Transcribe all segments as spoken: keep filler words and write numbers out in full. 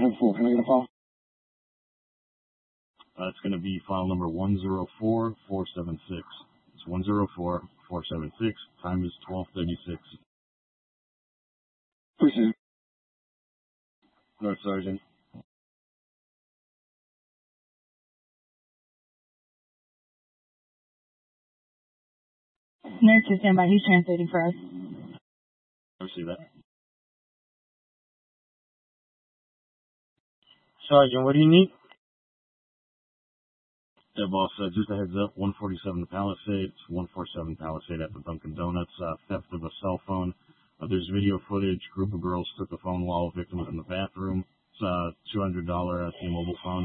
ten four, can I get a file? Uh, it's going to be file number one zero four four seven six. It's one zero four four seven six. Time is twelve thirty-six. Appreciate it. North Sergeant. Nurse is standby. He's translating for us. I see that. Sergeant, what do you need? Yeah, boss, uh, just a heads up, one forty-seven Palisade, one forty-seven Palisade at the Dunkin' Donuts, uh, theft of a cell phone. Uh, there's video footage, group of girls took the phone while victim was in the bathroom. It's a two hundred dollars uh, T-Mobile phone.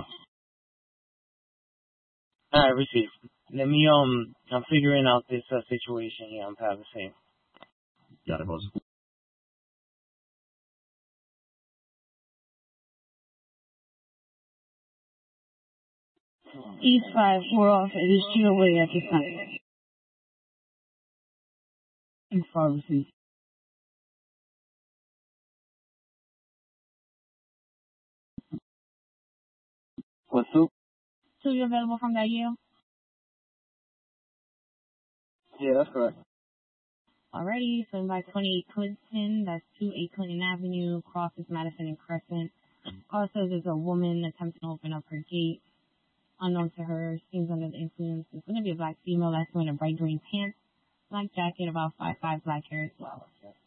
Alright, received. Let me, um, I'm figuring out this uh, situation here on Palisade. Got it, boss. East five, we're off. It is G O A at this time. In pharmacy. What's up? So you available from that Yale? Yeah, that's correct. Alrighty, so by twenty-eight Clinton, that's two eight Clinton Avenue, crosses Madison and Crescent. Also, there's a woman attempting to open up her gate. Unknown to her, seems under the influence. It's going to be a black female that's wearing a bright green pants, black jacket, about five five, black hair as well.